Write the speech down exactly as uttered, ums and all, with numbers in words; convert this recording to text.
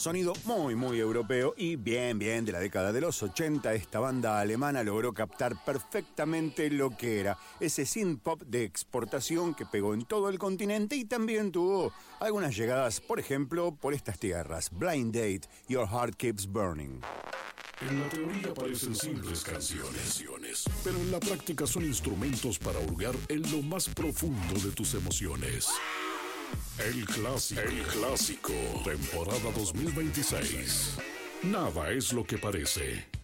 sonido muy muy europeo y bien bien de la década de los ochenta, esta banda alemana logró captar perfectamente lo que era ese synth pop de exportación que pegó en todo el continente y también tuvo algunas llegadas, por ejemplo, por estas tierras. Blind Date, Your Heart Keeps Burning. En la teoría parecen simples canciones, pero en la práctica son instrumentos para hurgar en lo más profundo de tus emociones. El clásico, el clásico, temporada dos mil veintiséis. Nada es lo que parece.